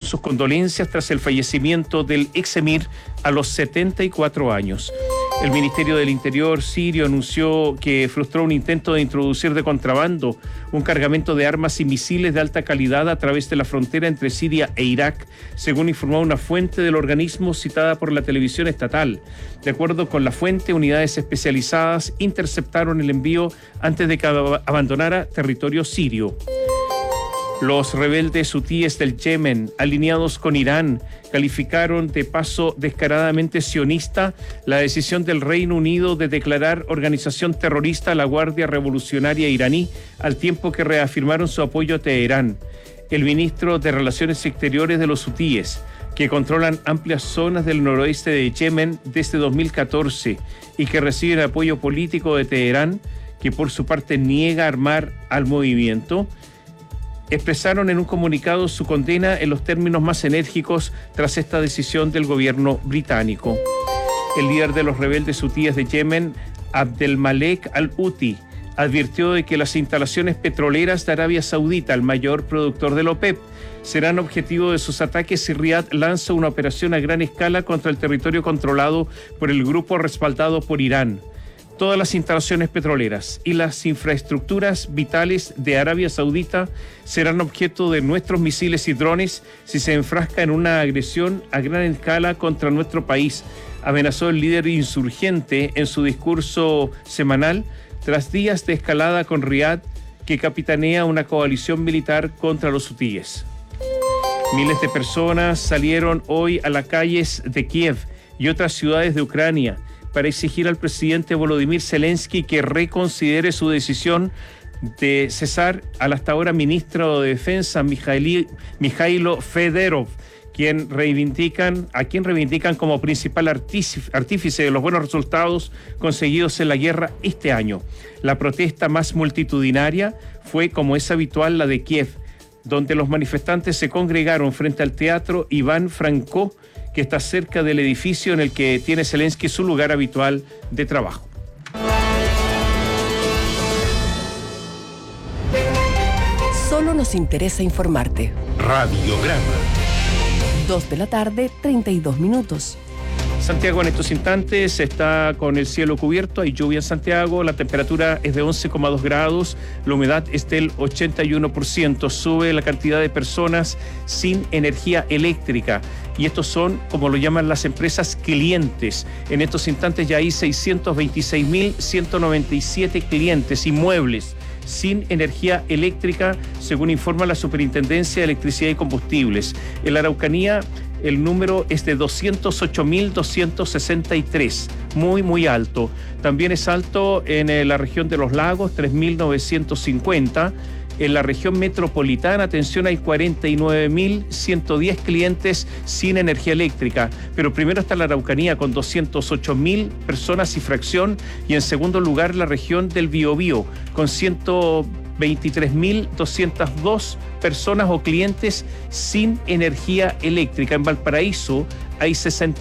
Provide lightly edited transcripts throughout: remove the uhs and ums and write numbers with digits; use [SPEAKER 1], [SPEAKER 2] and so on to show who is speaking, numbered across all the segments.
[SPEAKER 1] sus condolencias tras el fallecimiento del ex emir a los 74 años. El Ministerio del Interior sirio anunció que frustró un intento de introducir de contrabando un cargamento de armas y misiles de alta calidad a través de la frontera entre Siria e Irak, según informó una fuente del organismo citada por la televisión estatal. De acuerdo con la fuente, unidades especializadas interceptaron el envío antes de que abandonara territorio sirio. Los rebeldes hutíes del Yemen, alineados con Irán, calificaron de paso descaradamente sionista la decisión del Reino Unido de declarar organización terrorista a la Guardia Revolucionaria iraní, al tiempo que reafirmaron su apoyo a Teherán. El ministro de Relaciones Exteriores de los hutíes, que controlan amplias zonas del noroeste de Yemen desde 2014 y que reciben apoyo político de Teherán, que por su parte niega armar al movimiento, expresaron en un comunicado su condena en los términos más enérgicos tras esta decisión del gobierno británico. El líder de los rebeldes hutíes de Yemen, Abdelmalek al-Houthi, advirtió de que las instalaciones petroleras de Arabia Saudita, el mayor productor de la OPEP, serán objetivo de sus ataques si Riad lanza una operación a gran escala contra el territorio controlado por el grupo respaldado por Irán. Todas las instalaciones petroleras y las infraestructuras vitales de Arabia Saudita serán objeto de nuestros misiles y drones si se enfrasca en una agresión a gran escala contra nuestro país, amenazó el líder insurgente en su discurso semanal tras días de escalada con Riad, que capitanea una coalición militar contra los hutíes. Miles de personas salieron hoy a las calles de Kiev y otras ciudades de Ucrania para exigir al presidente Volodymyr Zelensky que reconsidere su decisión de cesar al hasta ahora ministro de Defensa Mikhailo Fedorov, a quien reivindican como principal artífice de los buenos resultados conseguidos en la guerra este año. La protesta más multitudinaria fue, como es habitual, la de Kiev, donde los manifestantes se congregaron frente al teatro Iván Franko, que está cerca del edificio en el que tiene Zelensky su lugar habitual de trabajo.
[SPEAKER 2] Solo nos interesa informarte.
[SPEAKER 3] Radiograma.
[SPEAKER 2] 2:32 p.m.
[SPEAKER 1] Santiago en estos instantes está con el cielo cubierto, hay lluvia en Santiago, la temperatura es de 11,2 grados, la humedad es del 81%, sube la cantidad de personas sin energía eléctrica y estos son, como lo llaman las empresas, clientes. En estos instantes ya hay 626.197 clientes inmuebles sin energía eléctrica, según informa la Superintendencia de Electricidad y Combustibles. En la Araucanía, el número es de 208.263, muy alto. También es alto en la región de los lagos, 3.950. En la región metropolitana, atención, hay 49.110 clientes sin energía eléctrica. Pero primero está la Araucanía con 208.000 personas y fracción. Y en segundo lugar, la región del Biobío con 123.202 personas o clientes sin energía eléctrica. En Valparaíso hay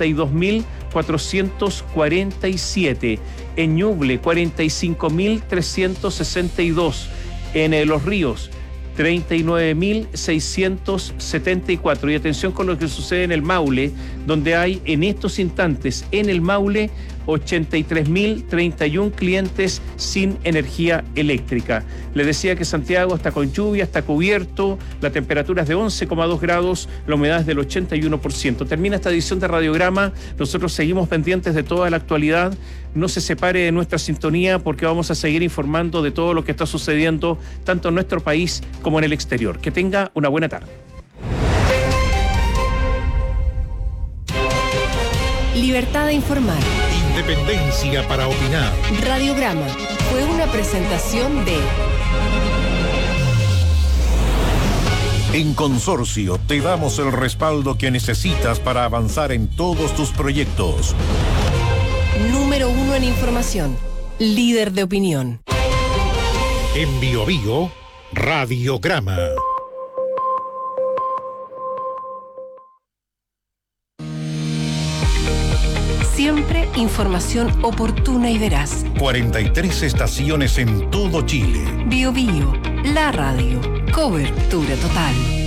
[SPEAKER 1] 62.447. En Ñuble, 45.362. En Los Ríos, 39.674. Y atención con lo que sucede en el Maule, donde hay en estos instantes en el Maule 83.031 clientes sin energía eléctrica. Les decía que Santiago está con lluvia, está cubierto, la temperatura es de 11,2 grados, la humedad es del 81%. Termina esta edición de Radiograma, nosotros seguimos pendientes de toda la actualidad. No se separe de nuestra sintonía porque vamos a seguir informando de todo lo que está sucediendo tanto en nuestro país como en el exterior. Que tenga una buena tarde.
[SPEAKER 2] Libertad de informar.
[SPEAKER 3] Independencia para opinar.
[SPEAKER 2] Radiograma fue una presentación de...
[SPEAKER 3] En Consorcio te damos el respaldo que necesitas para avanzar en todos tus proyectos.
[SPEAKER 2] Número 1 en información. Líder de opinión.
[SPEAKER 3] En Biobío, Radiograma.
[SPEAKER 2] Siempre información oportuna y veraz.
[SPEAKER 3] 43 estaciones en todo Chile.
[SPEAKER 2] Biobío, la radio. Cobertura total.